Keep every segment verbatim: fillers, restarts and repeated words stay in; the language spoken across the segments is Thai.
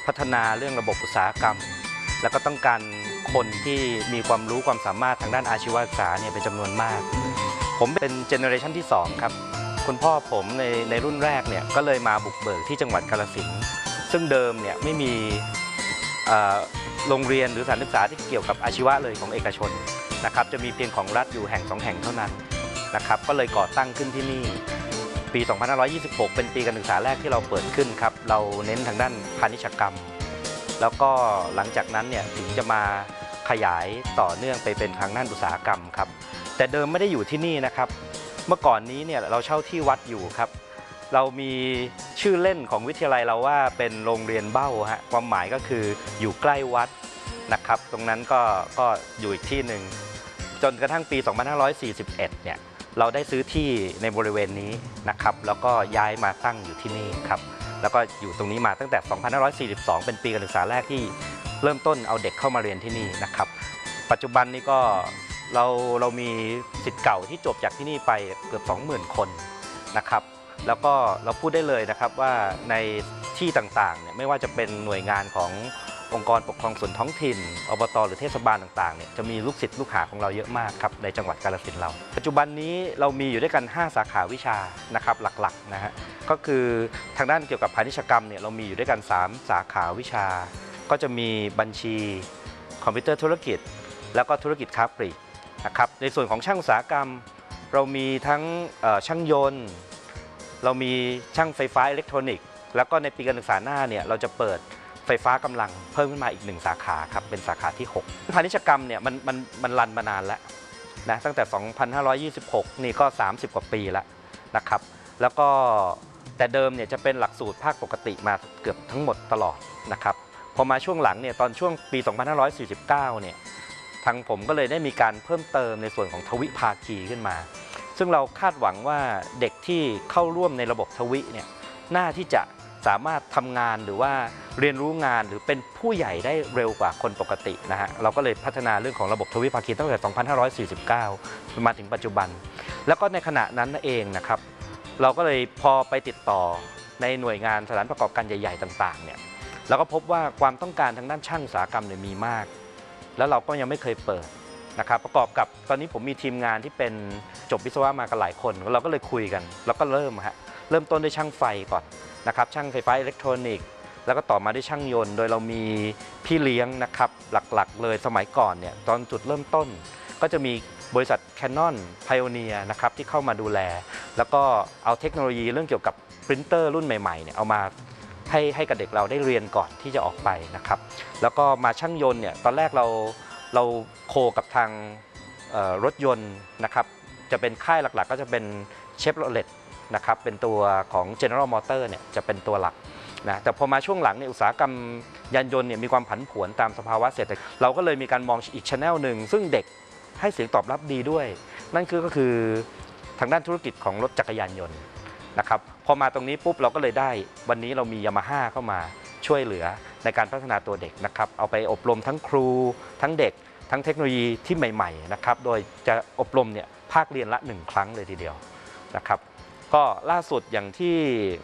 พัฒนาเรื่องระบบอุตสาหกรรมแล้วก็ต้องการคนที่มีความรู้ความสามารถทางด้านอาชีวศึกษาเนี่ยเป็นจำนวนมากผมเป็นเจเนอเรชันที่สองครับคุณพ่อผมในในรุ่นแรกเนี่ยก็เลยมาบุกเบิกที่จังหวัดกาฬสินธุ์ซึ่งเดิมเนี่ยไม่มีโรงเรียนหรือสถานศึกษาที่เกี่ยวกับอาชีวะเลยของเอกชนนะครับจะมีเพียงของรัฐอยู่แห่งสองแห่งเท่านั้นนะครับก็เลยก่อตั้งขึ้นที่นี่ปี สองพันห้าร้อยยี่สิบหก เป็นปีการศึกษาแรกที่เราเปิดขึ้นครับเราเน้นทางด้านพาณิชยกรรมแล้วก็หลังจากนั้นเนี่ยถึงจะมาขยายต่อเนื่องไปเป็นทางด้านอุตสาหกรรมครับแต่เดิมไม่ได้อยู่ที่นี่นะครับเมื่อก่อนนี้เนี่ยเราเช่าที่วัดอยู่ครับเรามีชื่อเล่นของวิทยาลัยเราว่าเป็นโรงเรียนเบ้าฮะความหมายก็คืออยู่ใกล้วัดนะครับตรงนั้นก็ก็อยู่อีกที่หนึ่งจนกระทั่งปี สองพันห้าร้อยสี่สิบเอ็ด เนี่ยเราได้ซื้อที่ในบริเวณนี้นะครับแล้วก็ย้ายมาตั้งอยู่ที่นี่ครับแล้วก็อยู่ตรงนี้มาตั้งแต่ สองพันห้าร้อยสี่สิบสอง เป็นปีการศึกษาแรกที่เริ่มต้นเอาเด็กเข้ามาเรียนที่นี่นะครับปัจจุบันนี้ก็เราเรามีศิษย์เก่าที่จบจากที่นี่ไปเกือบ สองหมื่น คนนะครับแล้วก็เราพูดได้เลยนะครับว่าในที่ต่างๆเนี่ยไม่ว่าจะเป็นหน่วยงานขององค์กรปกครองส่วนท้องถิ่นอบต.หรือเทศบาลต่างๆเนี่ยจะมีลูกศิษย์ลูกหาของเราเยอะมากครับในจังหวัดกาฬสินธุ์เราปัจจุบันนี้เรามีอยู่ด้วยกันห้าสาขาวิชานะครับหลักๆนะฮะก็คือทางด้านเกี่ยวกับพาณิชยกรรมเนี่ยเรามีอยู่ด้วยกันสามสาขาวิชาก็จะมีบัญชีคอมพิวเตอร์ธุรกิจแล้วก็ธุรกิจค้าปลีกนะครับในส่วนของช่างอุตสาหกรรมเรามีทั้งช่างยนต์เรามีช่างไฟฟ้าอิเล็กทรอนิกส์แล้วก็ในปีการศึกษาหน้าเนี่ยเราจะเปิดไฟฟ้ากำลังเพิ่มขึ้นมาอีกหนึ่งสาขาครับเป็นสาขาที่หกพาณิชยกรรมเนี่ยมันมันมันรันมานานแล้วนะตั้งแต่ สองพันห้าร้อยยี่สิบหก นี่ก็สามสิบกว่าปีแล้วนะครับแล้วก็แต่เดิมเนี่ยจะเป็นหลักสูตรภาคปกติมาเกือบทั้งหมดตลอดนะครับพอมาช่วงหลังเนี่ยตอนช่วงปี สองพันห้าร้อยสี่สิบเก้า เนี่ยทางผมก็เลยได้มีการเพิ่มเติมในส่วนของทวิภาคีขึ้นมาซึ่งเราคาดหวังว่าเด็กที่เข้าร่วมในระบบทวิเนี่ยน่าที่จะสามารถทำงานหรือว่าเรียนรู้งานหรือเป็นผู้ใหญ่ได้เร็วกว่าคนปกตินะฮะเราก็เลยพัฒนาเรื่องของระบบทวิภาคีตั้งแต่ สองพันห้าร้อยสี่สิบเก้า มาถึงปัจจุบันแล้วก็ในขณะนั้นเองนะครับเราก็เลยพอไปติดต่อในหน่วยงานสถานประกอบการใหญ่ๆต่างๆเนี่ยเราก็พบว่าความต้องการทางด้านช่างอุตสาหกรรมเนี่ยมีมากแล้วเราก็ยังไม่เคยเปิดนะครับประกอบกับตอนนี้ผมมีทีมงานที่เป็นจบวิศวะมากันหลายคนเราก็เลยคุยกันแล้วก็เริ่มฮะเริ่มต้นด้วยช่างไฟก่อนนะครับช่างไฟฟ้าอิเล็กทรอนิกส์แล้วก็ต่อมาด้วยช่างยนต์โดยเรามีพี่เลี้ยงนะครับหลักๆเลยสมัยก่อนเนี่ยตอนจุดเริ่มต้นก็จะมีบริษัท Canon Pioneer นะครับที่เข้ามาดูแลแล้วก็เอาเทคโนโลยีเรื่องเกี่ยวกับปรินเตอร์รุ่นใหม่ๆเนี่ยเอามาให้ให้กับเด็กเราได้เรียนก่อนที่จะออกไปนะครับแล้วก็มาช่างยนต์เนี่ยตอนแรกเราเราโคกับทางรถยนต์นะครับจะเป็นค่ายหลักๆก็จะเป็นเชฟโรเลตนะครับเป็นตัวของ General Motor เนี่ยจะเป็นตัวหลักนะแต่พอมาช่วงหลังเนี่ยอุตสาหกรรมยานยนต์เนี่ยมีความผันผวนตามสภาวะเศรษฐกิจเราก็เลยมีการมองอีก channel หนึ่งซึ่งเด็กให้เสียงตอบรับดีด้วยนั่นคือก็คือทางด้านธุรกิจของรถจักรยานยนต์นะครับพอมาตรงนี้ปุ๊บเราก็เลยได้วันนี้เรามี Yamaha เข้ามาช่วยเหลือในการพัฒนาตัวเด็กนะครับเอาไปอบรมทั้งครูทั้งเด็กทั้งเทคโนโลยีที่ใหม่ๆนะครับโดยจะอบรมเนี่ยภาคเรียนละหนึ่งครั้งเลยทีเดียวนะครับก็ล่าสุดอย่างที่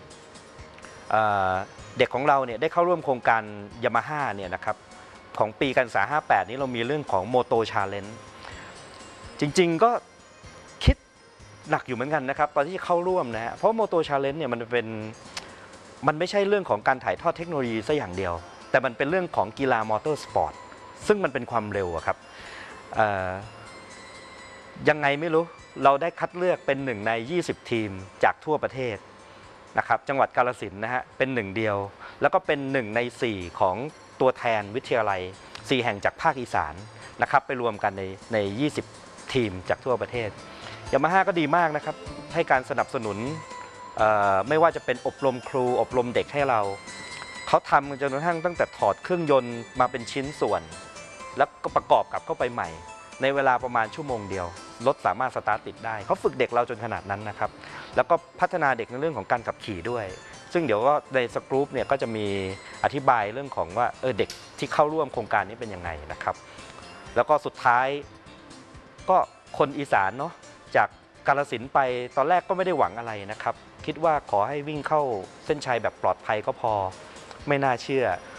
เด็กของเราเนี่ยได้เข้าร่วมโครงการ Yamaha เนี่ยนะครับของปีการศึกษาห้าแปดนี้เรามีเรื่องของ Moto Challenge จริงๆก็คิดหนักอยู่เหมือนกันนะครับตอนที่เข้าร่วมนะฮะเพราะ Moto Challenge เนี่ยมันเป็นมันไม่ใช่เรื่องของการถ่ายทอดเทคโนโลยีซะอย่างเดียวแต่มันเป็นเรื่องของกีฬามอเตอร์สปอร์ตซึ่งมันเป็นความเร็วครับยังไงไม่รู้เราได้คัดเลือกเป็นหนึ่งในยี่สิบทีมจากทั่วประเทศนะครับจังหวัดกาฬสินธุ์นะฮะเป็นหนึ่งเดียวแล้วก็เป็นหนึ่งในสี่ของตัวแทนวิทยาลัยสี่แห่งจากภาคอีสานนะครับไปรวมกันในในยี่สิบทีมจากทั่วประเทศยามาฮ่าก็ดีมากนะครับให้การสนับสนุนไม่ว่าจะเป็นอบรมครูอบรมเด็กให้เราเขาทำจนกระทั่งตั้งแต่ถอดเครื่องยนต์มาเป็นชิ้นส่วนแล้วก็ประกอบกลับเข้าไปใหม่ในเวลาประมาณชั่วโมงเดียวรถสามารถสตาร์ทติดได้เขาฝึกเด็กเราจนขนาดนั้นนะครับแล้วก็พัฒนาเด็กในเรื่องของการขับขี่ด้วยซึ่งเดี๋ยวก็ในสกรูปเนี่ยก็จะมีอธิบายเรื่องของว่าเออเด็กที่เข้าร่วมโครงการนี้เป็นยังไงนะครับแล้วก็สุดท้ายก็คนอีสานเนาะจากกาฬสินธุ์ไปตอนแรกก็ไม่ได้หวังอะไรนะครับคิดว่าขอให้วิ่งเข้าเส้นชัยแบบปลอดภัยก็พอไม่น่าเชื่อ